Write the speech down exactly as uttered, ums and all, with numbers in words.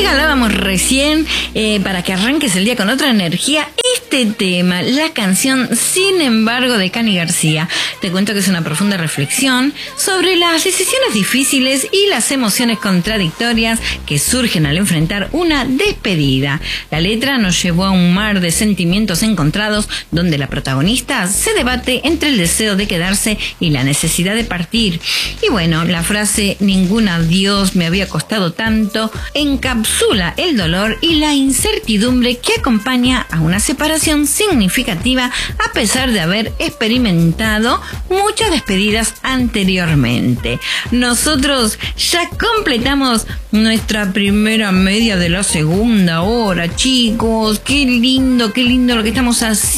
regalábamos recién eh, para que arranques el día con otra energía este tema, la canción Sin embargo de Cani García. Te cuento que es una profunda reflexión sobre las decisiones difíciles y las emociones contradictorias que surgen al enfrentar una despedida. La letra nos llevó a un mar de sentimientos encontrados donde la protagonista se debate entre el deseo de quedarse y la necesidad de partir. Y bueno, la frase ningún adiós me había costado tanto encapsula el dolor y la incertidumbre que acompaña a una separación significativa a pesar de haber experimentado muchas despedidas anteriormente. Nosotros ya completamos nuestra primera media de la segunda hora, chicos. Qué lindo, qué lindo lo que estamos haciendo.